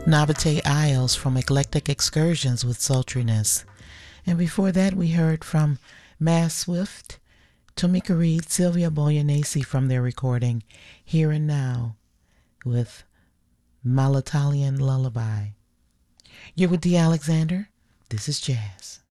Navate Isles from Eclectic Excursions with Sultriness. And before that, we heard from Mass Swift, Tomika Reed, Sylvia Boyanese from their recording Here and Now with Malatalian Lullaby. You're with D. Alexander. This is Jazz.